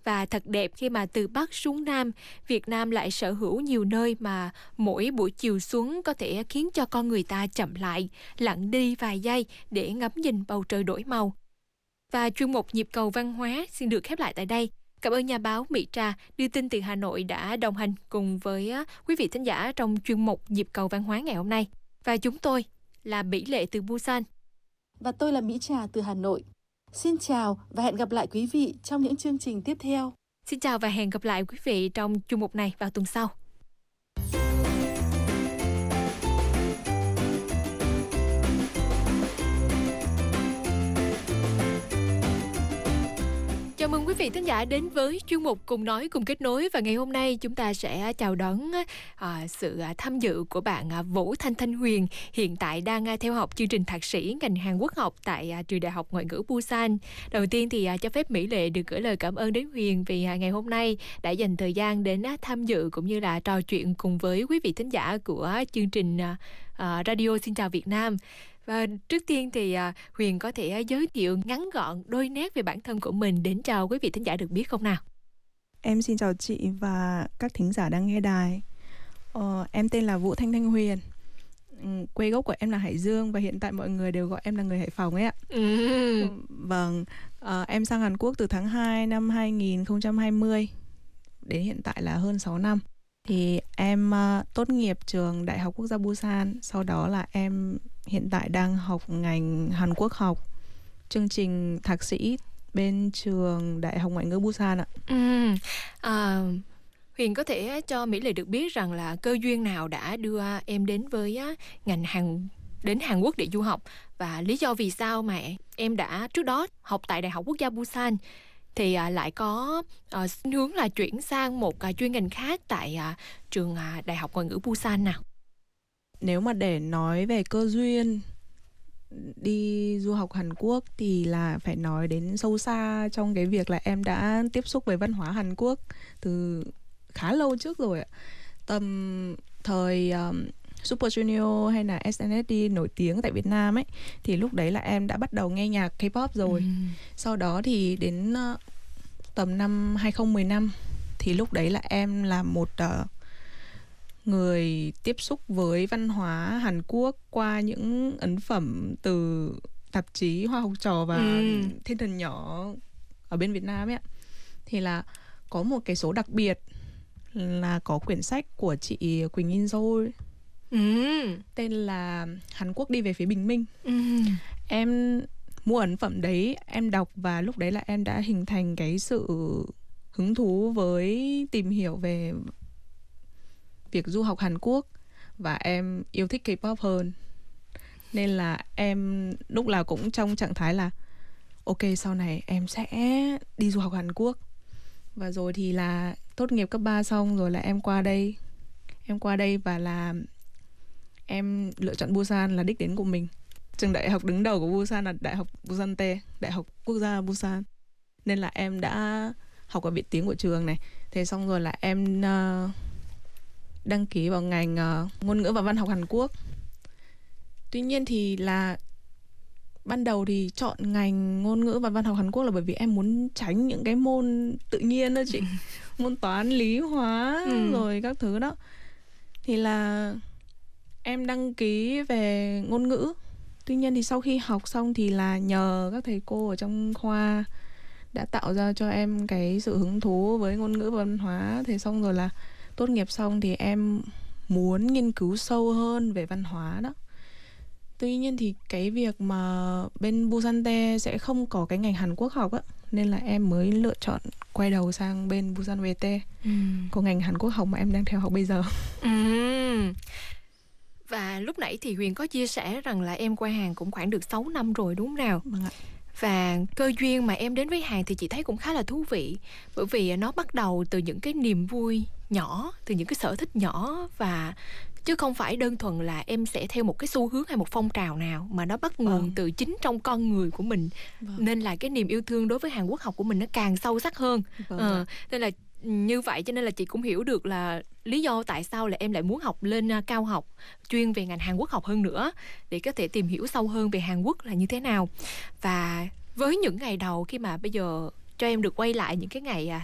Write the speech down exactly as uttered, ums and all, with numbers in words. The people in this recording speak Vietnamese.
Và thật đẹp khi mà từ Bắc xuống Nam, Việt Nam lại sở hữu nhiều nơi mà mỗi buổi chiều xuống có thể khiến cho con người ta chậm lại, lặng đi vài giây để ngắm nhìn bầu trời đổi màu. Và chuyên mục Nhịp cầu văn hóa xin được khép lại tại đây. Cảm ơn nhà báo Mỹ Trà đưa tin từ Hà Nội đã đồng hành cùng với quý vị thính giả trong chuyên mục Nhịp cầu văn hóa ngày hôm nay. Và chúng tôi là Mỹ Lệ từ Busan. Và tôi là Mỹ Trà từ Hà Nội. Xin chào và hẹn gặp lại quý vị trong những chương trình tiếp theo. Xin chào và hẹn gặp lại quý vị trong chuyên mục này vào tuần sau. Chào mừng quý vị thính giả đến với chuyên mục Cùng Nói Cùng Kết Nối. Và ngày hôm nay chúng ta sẽ chào đón à, sự tham dự của bạn à, Vũ Thanh Thanh Huyền, hiện tại đang à, theo học chương trình thạc sĩ ngành Hàn Quốc học tại à, trường Đại học Ngoại ngữ Busan. Đầu tiên thì à, cho phép Mỹ Lệ được gửi lời cảm ơn đến Huyền vì à, ngày hôm nay đã dành thời gian đến à, tham dự cũng như là trò chuyện cùng với quý vị thính giả của chương trình à, à, Radio Xin Chào Việt Nam. Và trước tiên thì à, Huyền có thể à, giới thiệu ngắn gọn đôi nét về bản thân của mình đến cho quý vị thính giả được biết không nào? Em xin chào chị và các thính giả đang nghe đài. Ờ, em tên là Vũ Thanh Thanh Huyền. Ừ, quê gốc của em là Hải Dương và hiện tại mọi người đều gọi em là người Hải Phòng ấy ạ. Ừ. Vâng, ờ, em sang Hàn Quốc từ tháng hai năm hai nghìn không trăm hai mươi đến hiện tại là hơn sáu năm. Thì em uh, tốt nghiệp trường Đại học Quốc gia Busan. Sau đó là em hiện tại đang học ngành Hàn Quốc học, chương trình thạc sĩ bên trường Đại học Ngoại ngữ Busan ạ. Ừ. À, Huyền có thể cho Mỹ Lệ được biết rằng là cơ duyên nào đã đưa em đến với ngành Hàn đến Hàn Quốc để du học, và lý do vì sao mà em đã trước đó học tại Đại học Quốc gia Busan thì à, lại có à, hướng là chuyển sang một à, chuyên ngành khác tại à, trường à, Đại học Ngoại ngữ Busan nào? Nếu mà để nói về cơ duyên đi du học Hàn Quốc thì là phải nói đến sâu xa trong cái việc là em đã tiếp xúc với văn hóa Hàn Quốc từ khá lâu trước rồi ạ. Tầm thời um, Super Junior hay là ét en ét đê nổi tiếng tại Việt Nam ấy, thì lúc đấy là em đã bắt đầu nghe nhạc K-pop rồi. Ừ. Sau đó thì đến uh, tầm năm hai không một năm thì lúc đấy là em là một uh, người tiếp xúc với văn hóa Hàn Quốc qua những ấn phẩm từ tạp chí Hoa Học Trò và ừ. Thiên Thần Nhỏ ở bên Việt Nam ấy ạ. Thì là có một cái số đặc biệt là có quyển sách của chị Quỳnh In Seoul, ừ. tên là Hàn Quốc đi về phía bình minh. Ừ. Em mua ấn phẩm đấy, em đọc và lúc đấy là em đã hình thành cái sự hứng thú với tìm hiểu về việc du học Hàn Quốc và em yêu thích K-pop hơn. Nên là em lúc nào cũng trong trạng thái là ok, sau này em sẽ đi du học Hàn Quốc. Và rồi thì là tốt nghiệp cấp ba xong rồi là em qua đây. Em qua đây và là em lựa chọn Busan là đích đến của mình. Trường đại học đứng đầu của Busan là Đại học Busan T, Đại học Quốc gia Busan. Nên là em đã học ở viện tiếng của trường này. Thế xong rồi là em uh, đăng ký vào ngành uh, ngôn ngữ và văn học Hàn Quốc. Tuy nhiên thì là ban đầu thì chọn ngành ngôn ngữ và văn học Hàn Quốc là bởi vì em muốn tránh những cái môn tự nhiên đó chị. Môn toán, lý, hóa ừ. rồi các thứ đó. Thì là em đăng ký về ngôn ngữ. Tuy nhiên thì sau khi học xong thì là nhờ các thầy cô ở trong khoa đã tạo ra cho em cái sự hứng thú với ngôn ngữ và văn hóa. Thế xong rồi là tốt nghiệp xong thì em muốn nghiên cứu sâu hơn về văn hóa đó. Tuy nhiên thì cái việc mà bên Busan T sẽ không có cái ngành Hàn Quốc học á, nên là em mới lựa chọn quay đầu sang bên Busan vê tê, ừ. có ngành Hàn Quốc học mà em đang theo học bây giờ. Ừ. Và lúc nãy thì Huyền có chia sẻ rằng là em qua Hàn cũng khoảng được sáu năm rồi đúng không nào? Vâng ạ. Và cơ duyên mà em đến với Hàn thì chị thấy cũng khá là thú vị, bởi vì nó bắt đầu từ những cái niềm vui nhỏ, từ những cái sở thích nhỏ, và chứ không phải đơn thuần là em sẽ theo một cái xu hướng hay một phong trào nào, mà nó bắt nguồn vâng. từ chính trong con người của mình. Vâng. Nên là cái niềm yêu thương đối với Hàn Quốc học của mình nó càng sâu sắc hơn. Vâng. ờ, Nên là như vậy cho nên là chị cũng hiểu được là lý do tại sao là em lại muốn học lên cao học chuyên về ngành Hàn Quốc học hơn nữa, để có thể tìm hiểu sâu hơn về Hàn Quốc là như thế nào. Và với những ngày đầu khi mà bây giờ cho em được quay lại những cái ngày